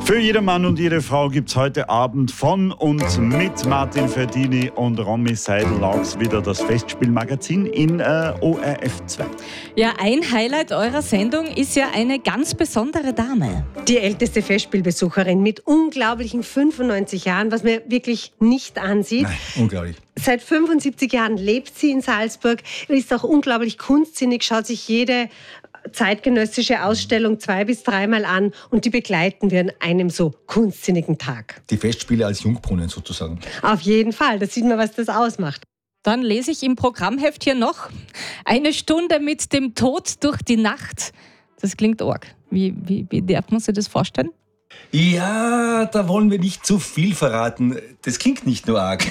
Für jeden Mann und jede Frau gibt es heute Abend von und mit Martin Ferdini und Romy Seidel-Laux wieder das Festspielmagazin in ORF 2. Ja, ein Highlight eurer Sendung ist ja eine ganz besondere Dame. Die älteste Festspielbesucherin mit unglaublichen 95 Jahren, was man wirklich nicht ansieht. Nein, unglaublich. Seit 75 Jahren lebt sie in Salzburg, ist auch unglaublich kunstsinnig, schaut sich jede zeitgenössische Ausstellung 2- bis 3-mal an und die begleiten wir an einem so kunstsinnigen Tag. Die Festspiele als Jungbrunnen sozusagen. Auf jeden Fall, da sieht man, was das ausmacht. Dann lese ich im Programmheft hier noch: eine Stunde mit dem Tod durch die Nacht. Das klingt arg. Wie darf man sich das vorstellen? Ja, da wollen wir nicht zu viel verraten. Das klingt nicht nur arg.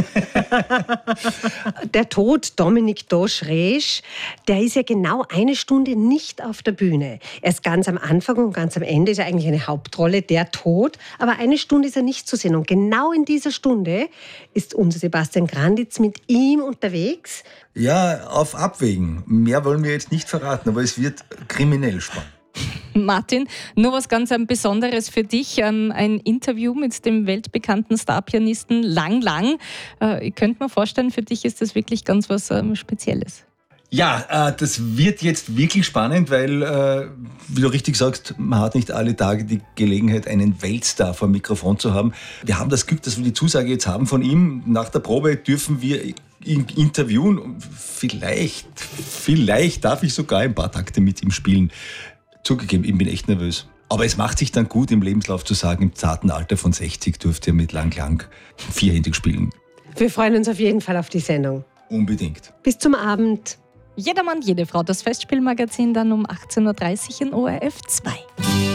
Der Tod, Dominik Dosch-Resch, der ist ja genau eine Stunde nicht auf der Bühne. Erst ganz am Anfang und ganz am Ende ist er eigentlich eine Hauptrolle, der Tod. Aber eine Stunde ist er nicht zu sehen. Und genau in dieser Stunde ist unser Sebastian Granditz mit ihm unterwegs. Ja, auf Abwägen. Mehr wollen wir jetzt nicht verraten, aber es wird kriminell spannend. Martin, nur was ganz Besonderes für dich, ein Interview mit dem weltbekannten Starpianisten Lang Lang. Ich könnte mir vorstellen, für dich ist das wirklich ganz was Spezielles. Ja, das wird jetzt wirklich spannend, weil, wie du richtig sagst, man hat nicht alle Tage die Gelegenheit, einen Weltstar vor dem Mikrofon zu haben. Wir haben das Glück, dass wir die Zusage jetzt haben von ihm. Nach der Probe dürfen wir ihn interviewen. Vielleicht darf ich sogar ein paar Takte mit ihm spielen. Zugegeben, ich bin echt nervös. Aber es macht sich dann gut, im Lebenslauf zu sagen, im zarten Alter von 60 dürft ihr mit Lang Lang vierhändig spielen. Wir freuen uns auf jeden Fall auf die Sendung. Unbedingt. Bis zum Abend. Jeder Mann, jede Frau, das Festspielmagazin dann um 18.30 Uhr in ORF 2.